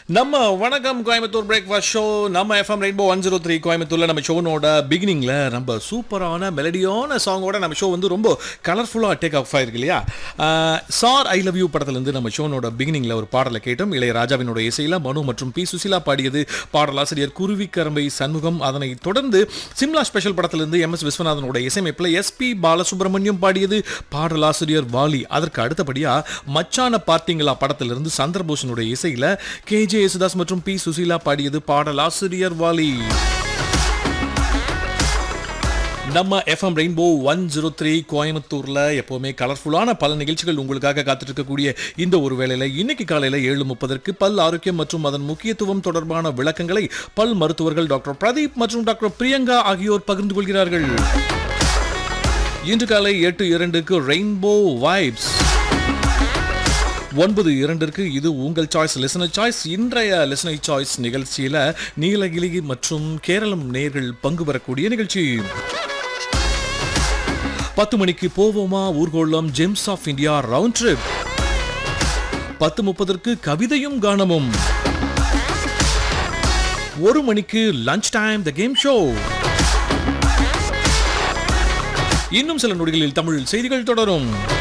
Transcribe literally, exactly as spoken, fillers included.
நம்ம வணக்கம் Coimbatore breakfast show நம்ம FM rainbow one zero three கோயம்புத்தூர்ல நம்ம ஷோனோட பிகினிங்ல நம்ம சூப்பரான மெலடியான சாங்கோட நம்ம ஷோ வந்து ரொம்ப கலர்ஃபுல்லாக டேக் ஆஃப் ஆயிருக்கு இல்லையா. சார் ஐ லவ் யூ படத்துலேருந்து நம்ம ஷோனோட பிகினிங்ல ஒரு பாடலை கேட்டோம். இளையராஜாவினோட இசையில் மனு மற்றும் பி சுசிலா பாடியது. பாடலாசிரியர் குருவிக்கரம்பை சண்முகம். அதனை தொடர்ந்து சிம்லா ஸ்பெஷல் படத்திலிருந்து எம் எஸ் விஸ்வநாதனோட இசையமைப்பில் எஸ் பி பாலசுப்ரமணியம் பாடியது. பாடலாசிரியர் வாலி. அதற்கு அடுத்தபடியா மச்சான பார்த்தீங்களா படத்திலிருந்து சந்திரபோஷனுடைய இசையில் கே ஜே யேசுதாஸ் மற்றும் பி சுசீலா பாடியது. பாடலாசிரியர் வாலி. நம்ம FM rainbow one zero three கோயம்புத்தூர்ல எப்பவுமே கலர்ஃபுல்லான பல நிகழ்ச்சிகள் உங்களுக்காக காத்துட்டு இருக்கக்கூடிய இந்த ஒரு வேளையில இன்னைக்கு காலையில ஏழு முப்பதற்கு பல் ஆரோக்கியம் மற்றும் அதன் முக்கியத்துவம் தொடர்பான விளக்கங்களை பல் மருத்துவர்கள் டாக்டர் பிரதீப் மற்றும் டாக்டர் பிரியங்கா ஆகியோர் பகிர்ந்து கொள்கிறார்கள். இன்று காலை எட்டு இரண்டுக்கு ரெயின்போ வைப்ஸ். ஒன்பது இரண்டிற்கு இது உங்கள் சாய்ஸ் லிசனர் சாய்ஸ். இன்றைய லிசனர் சாய்ஸ் நிகழ்ச்சியில நீலகிரி மற்றும் கேரளம் நேயர்கள் பங்கு பெறக்கூடிய நிகழ்ச்சி. பத்து மணிக்கு போவோமா ஊர்கோளம் gems of India round trip. பத்து முப்பதற்கு கவிதையும் கானமும். ஒரு மணிக்கு lunch time the game show. இன்னும் சில நொடிகளில் தமிழ் செய்திகள் தொடரும்.